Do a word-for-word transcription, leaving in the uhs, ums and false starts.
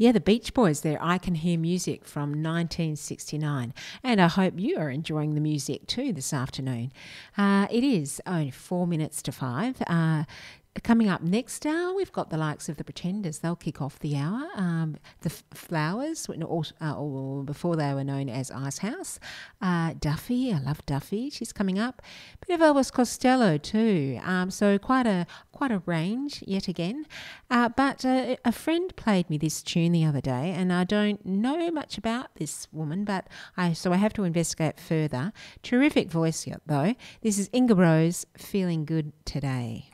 Yeah, the Beach Boys there, I Can Hear Music from nineteen sixty-nine. And I hope you are enjoying the music too this afternoon. Uh, it is only four minutes to five. Uh, Coming up next hour, we've got the likes of the Pretenders. They'll kick off the hour. Um, the F- Flowers, or, uh, or before they were known as Icehouse. Uh, Duffy, I love Duffy. She's coming up. Bit of Elvis Costello too. Um, so quite a quite a range yet again. Uh, but uh, a friend played me this tune the other day, and I don't know much about this woman, but I so I have to investigate further. Terrific voice though. This is Inga Rose, Feeling Good Today.